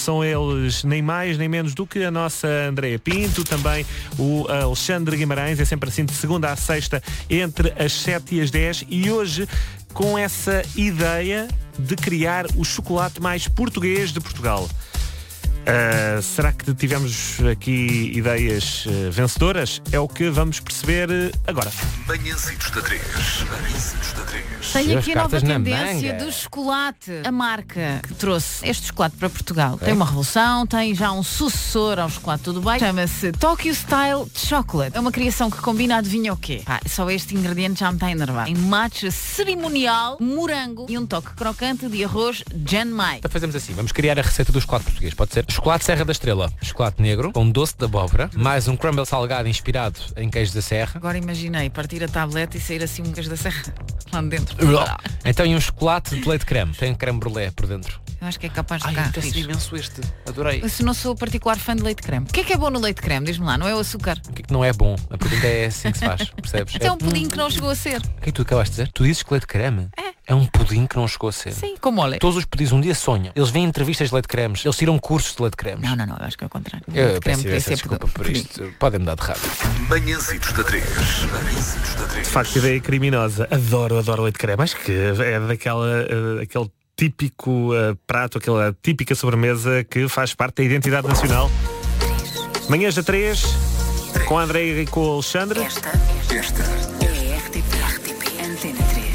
São eles nem mais nem menos do que a nossa Andreia Pinto, também o Alexandre Guimarães, é sempre assim de segunda à sexta entre as 7 e as 10, e hoje com essa ideia de criar o chocolate mais português de Portugal. Será que tivemos aqui ideias vencedoras? É o que vamos perceber agora. Manhãzitos da 3. Tenho aqui a nova tendência do chocolate. A marca que trouxe este chocolate para Portugal tem uma revolução, tem já um sucessor ao chocolate tudo bem. Chama-se Tokyo Style Chocolate. É uma criação que combina, adivinha o quê? Só este ingrediente já me está a enervar. Tem matcha cerimonial, morango e um toque crocante de arroz genmai. Então fazemos assim, vamos criar a receita do chocolate português, pode ser? Chocolate Serra da Estrela, chocolate negro com doce de abóbora, mais um crumble salgado inspirado em queijo da serra. Agora imaginei partir a tableta e sair assim um queijo da serra lá de dentro. Então e um chocolate de leite creme, tem creme brulee por dentro. Eu acho que é capaz de Ai, ficar apetece fixe. imenso este, adorei. Eu não sou particular fã de leite creme. O que é bom no leite creme? Diz-me lá, não é o açúcar? O que é que não é bom? A pergunta é assim que se faz, percebes? Até um pudim que não chegou a ser. O que é que tu acabaste de dizer? Tu dizes que leite creme? É um pudim que não chegou a ser. Sim, como olha. Todos os pudins um dia sonham. Eles vêm em entrevistas de leite cremes. Eles tiram cursos de leite cremes. Não, eu acho que é o contrário. Eu Leite creme peço podia imensa ser desculpa por isto. Podem-me dar de rabo. Manhãzitos da 3. De facto, ideia criminosa. Adoro leite creme. Acho que é aquele típico prato, aquela típica sobremesa que faz parte da identidade nacional. Manhãs da 3, com a Andreia e com o Alexandre. Esta É RTP Antena 3.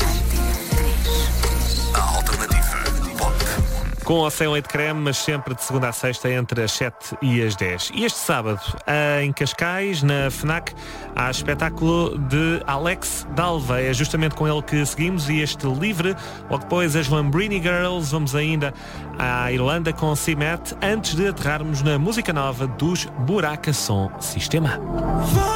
a alternativa pop. Com ou sem leite creme, mas sempre de segunda a sexta entre as 7 e as 10. E este sábado, em Cascais, na FNAC, há espetáculo de Alex Dalva. É justamente com ele que seguimos, e este livre. Logo depois as Lambrini Girls. Vamos ainda à Irlanda com Cimet, antes de aterrarmos na música nova dos Buraca Som Sistema.